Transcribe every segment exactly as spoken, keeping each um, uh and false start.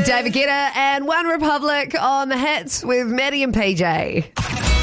David Guetta and One Republic on the hits with Maddie and P J.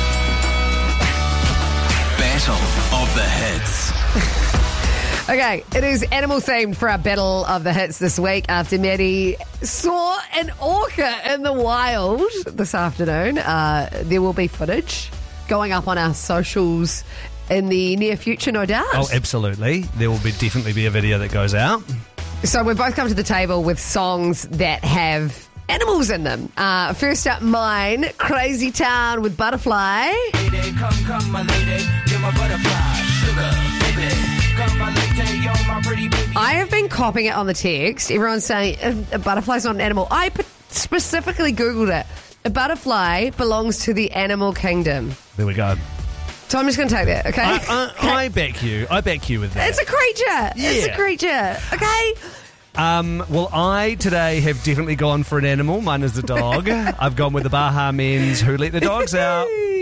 Battle of the Hits. Okay, it is animal themed for our Battle of the Hits this week after Maddie saw an orca in the wild this afternoon. Uh, there will be footage going up on our socials in the near future, no doubt. Oh, absolutely. There will be definitely be a video that goes out. So we've both come to the table with songs that have animals in them. Uh, first up, mine, Crazy Town with Butterfly. Lady, come, come, my lady, you're my butterfly, sugar, baby, come, my lady, you're my pretty baby. I have been copying it on the text. Everyone's saying a, a butterfly's not an animal. I p- specifically Googled it. A butterfly belongs to the animal kingdom. There we go. So I'm just going to take that, okay? I, I, I back you. I back you with that. It's a creature. It's a Yeah. creature, okay? Um, well, I today have definitely gone for an animal. Mine is a dog. I've gone with the Baha Men's Who Let the Dogs Out.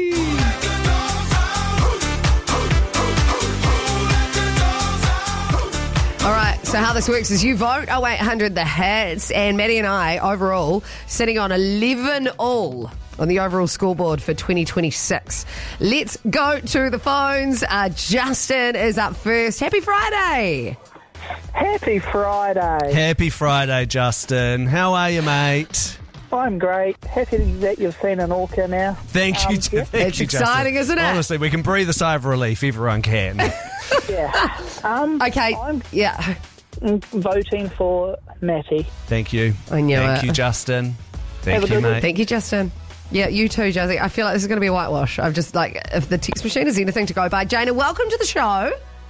All right, so how this works is you vote oh eight hundred the hits, and Maddie and I, overall, sitting on eleven all on the overall scoreboard for twenty twenty-six. Let's go to the phones. Uh, Justin is up first. Happy Friday. Happy Friday. Happy Friday, Justin. How are you, mate? I'm great. Happy that you've seen an orca now. Thank you. Um, yeah. Thank It's you, exciting, Justin. isn't it? Honestly, we can breathe a sigh of relief. Everyone can. Yeah. Um, Okay, I'm yeah. voting for Matty. Thank you. I knew Thank it. you, Justin. Thank Have a you, good one. mate. Thank you, Justin. Yeah, you too, Josie. I feel like this is going to be a whitewash. I've just, like, if the text machine is anything to go by. Jana, welcome to the show.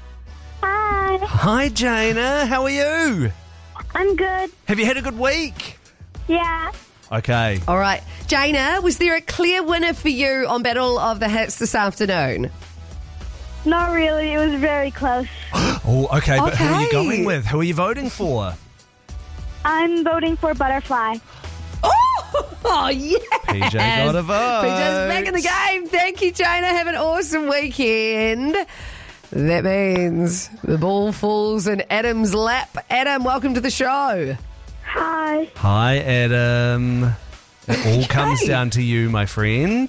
Hi, Hi, Jana. How are you? I'm good. Have you had a good week? Yeah, Okay. All right. Jana, was there a clear winner for you on Battle of the Hits this afternoon? not really. It was very close. Oh, okay, but who are you Okay. going with? Who are you voting for? I'm voting for Butterfly. Oh, oh yes. P J got a vote. P J's back in the game. Thank you, Jana. Have an awesome weekend. That means the ball falls in Adam's lap. Adam, welcome to the show. Hi. Hi, Adam. It all comes Okay. down to you, my friend.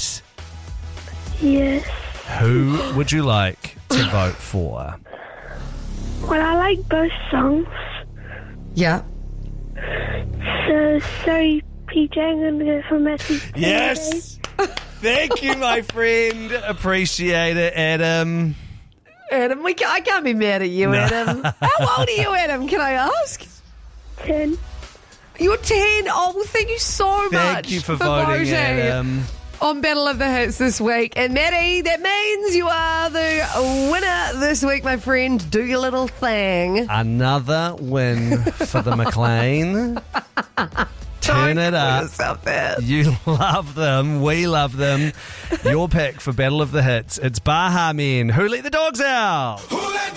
Yes. Who would you like to vote for? Well, I like both songs. Yeah. So, sorry, P J, I'm going to go for Matthew. Yes. Thank you, my friend. Appreciate it, Adam. Adam, we can't, I can't be mad at you, No. Adam. How old are you, Adam? Can I ask? ten. You're ten. Oh, well, thank you so much Thank you for, voting, Adam. on Battle of the Hits this week. And Maddie, that means you are the winner this week, my friend. Do your little thing. Another win for the McLean. Turn it up. Yourself there. You love them. We love them. Your pick for Battle of the Hits. It's Baha Men. Who Let the Dogs Out?